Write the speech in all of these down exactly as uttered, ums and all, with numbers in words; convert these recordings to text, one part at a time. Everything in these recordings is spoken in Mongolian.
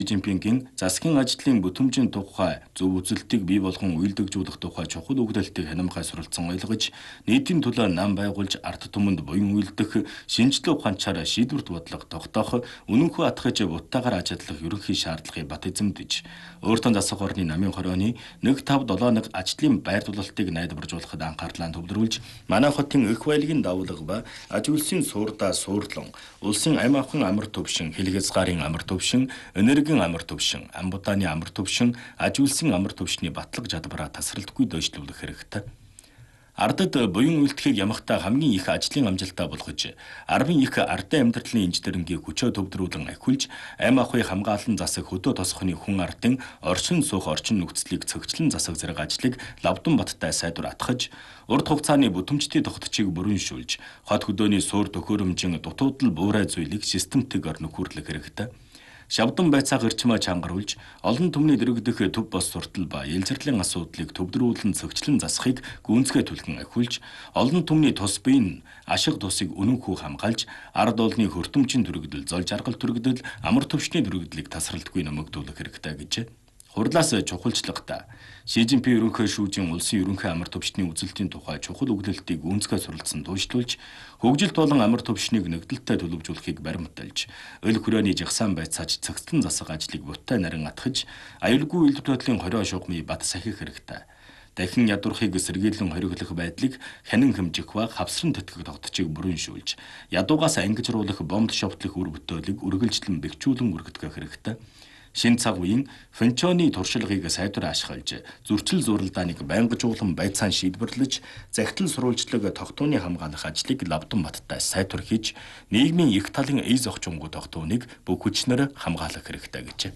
Жинпингийн засгийн ажлын бүтэмжийн тухай зөв үзэлтийг бий болгон үйлдвэрлэж тухай чухал үгдэлтийг хянамгай суралцсан ойлгож, нийтийн төлөө нам байгуулж ард түмэнд буян үйлдэх, шинжлэх ухаанчаар шийдвэрт бодлого тогтоох, үнэнхүү атгаж буттайгаар ажиглах ерөнхий шаардлагыг бат эзэмдэж, өөртөө засах орны намын хорионы нэг тав долоо нэг ажлын байр тулалтыг найдваржуулахад анхаарлаа төвлөрүүлж, манай хотын эх баялагын давлага ба аж үйлсийн суурдаа суурлан, улсын амь авхан амар төвшин, хэлгэц гарын амар төвшин, энерги амар төвшин, амбутааны амар төвшин, аж үйлсийн амар төвшний батлаг жадбараа тасралтгүй дойчлуулах хэрэгтэй. Ардад буян үйлдэхийг ямагтаа хамгийн их ажлын амжилтаа болгож, арван их ардын амьдралын инженерингийн хүчөө төвдрүүлэн ахиулж, амь ахуй хамгаалан засах хөдөө тосхны хүн ардын оршин суух орчин нөхцөлийг цогцлон засах зэрэг ажлыг Лавдан баттай сайдвар атгаж, урт хугацааны бүтэмжтэй тогтцыг бүрэншүүлж, хот хөдөөний суур төхөөрөмжийн дутуудал буурай зүйлийг системтэйгээр нөхөрлөх хэрэгтэй. Шавдан байцаах эрчмээ чангаруулж, олон түмний дэрэгдэх төв бос суртал ба ялзарлын асуудлыг төвдрүүлэн цогцлон засахыг гүнзгий түлхэн ахиулж, олон түмний тус биеийн ашиг тусыг үнэнхүү хамгаалж, ард олны хөртөмжийн дөрөгдөл, зол жаргал дөрөгдөл, амар төвшний дөрөгдлийг тасралтгүй нэмэгдүүлэх хэрэгтэй гэжээ. Хурлаас чухалчлагта Ши Жинпин ерөнхий шүүжийн улсын ерөнхий амар төвшний үзэлтийн тухай чухал үгдэлтийг гүнзгий суралцсан туйшлуулж, хөгжилт болон амар төвшнийг нэгдэлтэй төлөвжүүлэхийг баримталж, өл хүрээний жагсаан байцааж цэгцлэн засах ажлыг буттай нарийн атгаж, аюулгүй үйлдвэрлэлийн хорио шугамыг бат сахих хэрэгтэй. Дахин ядуурхыг сэргийлэн хориглох байдлыг хянан хэмжих ба хавсран тэтгэх тогтцыг бүрэншүүлж, ядуугаас ангижруулах бомб шовтлох үр бүтээлийг үргэлжлэн бэхжүүлэн үргэлтгэх хэрэгтэй. Шин цаг үеийн фэнчоны туршлагыг сайдвар ашиглаж, зөрчил зуралдааныг байнгажуулан байцаан шийдвэрлэж, захидал сурвалжлаг тогтооны хамгаалах ажлыг Лавдан баттай сайдвар хийж, нийгмийн их талын эе зохчонгуу тогтооныг бүх хүчнээр хамгаалах хэрэгтэй гэжээ.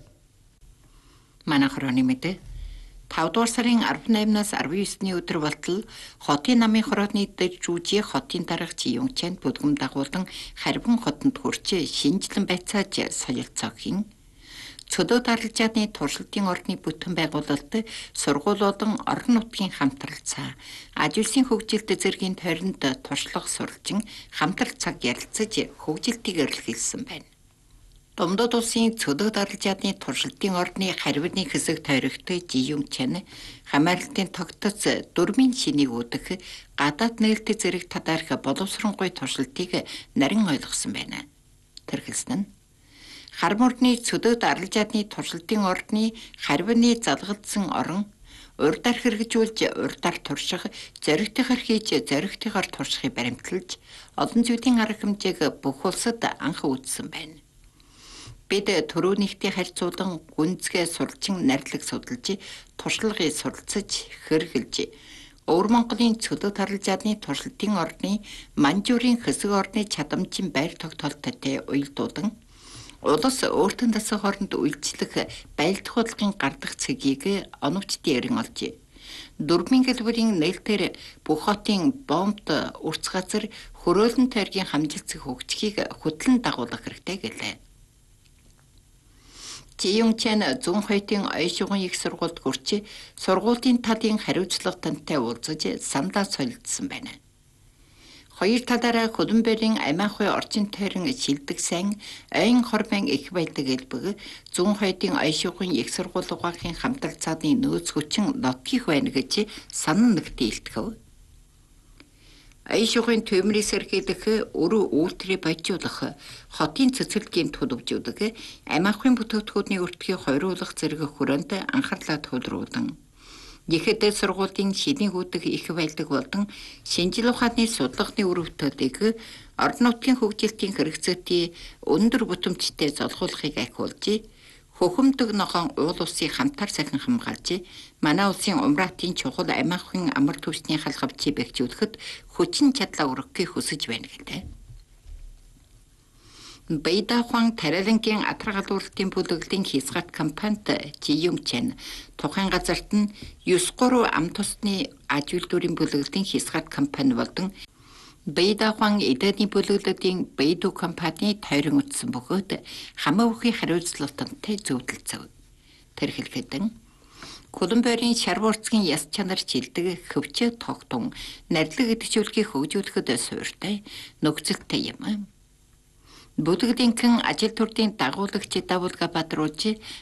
Манай хорооны мэдээ тавдугаар сарын арван наймнаас арван есний өдөр болтол хотын намын хорооны дэд жүүжи хотын дарга Жиюнчэнд бүдгэм дагуулан харбан хотонд хүрч шинжлэн байцааж солилцоогийн цөдөө даралжааны туршилтын орны бүтэн байгуулалт, сургуулиудын орон нутгийн хамтралцаа, аж үйлсийн хөгжилт зэргийн тойронд туршлага суралжин хамтрал цаг ярилцаж хөгжилтийг эрэлхийлсэн байна. Домдод улсын цөдөө даралжааны туршилтын орны харвины хэсэг тойрогт Жиюнчэн хамаарлалтын тогтоц дөрмийн шинийг үүдэх гадаад нээлттэй зэрэг тадарх боловсронгуй туршилтыг нарийн ойлгосон байна. Тэрхэлсэн нь Харморны цөдөө даралжааны туршилтын орны харвины залгалдсан орон урдаар хэрэгжүүлж урдаар турших, зоригтойгоор хийж зоригтойгоор туршихыг баримталж, олон зүйлийн арга хэмжээг бүх улсад анх үзсэн байна. Бид төрөөнийхтэй харьцуулан гүнзгий сурчин нарилаг судалж, туршлагыг суралцаж, хэрэгжилж, Өвөр Монголын цөдөө даралжааны туршилтын орны Манжуурын хэсэг орны чадамжийн байр тогтоолттой уялдуудан улс өөртөө дасах хооронд үйлчлэх байлдах бодлогын гардах цэгийг оновчдын ярин олж, дөрвийн гэлбэрийн нээлтээр бүх хотын бомбд үрц газар хөрөөлөн тойргийн хамжилцэг хөгжихийг хөтлөн дагуулах хэрэгтэй гэлээ. Жиюнчэн зүүн хоёрын оюун шугам их сургуульд хүрч, сургуулийн талын хариуцлагатай уулзаж сандаа солилцсон байна. Хоёр талаараа Хөлбөмбөрийн амь ахуй орчин тойрон шилдэг сайн ойн хорбайн их баялаг элбэг зүүн хоёрын оюун шугам их сургууль угаахын хамтралцааны нөөц хүчин нотгих байна гэж санан нэгтээ илтгэв. Оюун шугамын төмрийг сэргийлэх, өрөө үйлдвэрийг баяжуулах, хотын цэцэрлэгийн төлөвжүүлэх, амь ахуйн бүтээгдэхүүний өртгийг хорируулах зэрэг хүрээнд анхаарлаа төвлөрүүлэн, Ихэд сургуулийн шинийн гүдэг их баялаг болон шинжил ухааны судалгааны үр бүтээлийг орон нутгийн хөгжилтийн хэрэгцээтэй өндөр бүтэмжтэй золгуулахыг ахиулж, хөхөмдөг ногоон уул улсыг хамтар сахин хамгаалж, манай улсын умраатын чухал амь ахуйн амар түвшний халхавчийг бэхжүүлэхэд хүчин чадлаа өргөхийг хүсэж байна гэдэг. Бэйдаахуан Тарилангийн атаргалуулалтын бүлэглэлийн хязгаат компанид Жиюнчэн тухайн газарт нь девять гурав ам тусны аж үйлдвэрийн бүлэглэлийн хязгаат компани болон Бэйдаахуан эдэний бүлэглэлийн Бэйду компани тойрон утсан бөгөөд хамаа бүхий хариуцлагатай зөвлөлцөв. Тэр хэлэхэд Хөлбөмбөрийн шар урцгийн яс чанар жилдэг хөвчөө тогтун нарилга идэвхжүүлэхийг хөгжүүлэхэд суурьтай нөхцөлтэй юм. Бүлэглийнхэн ажил төрлийн дагуулагч Давулга Бадрууч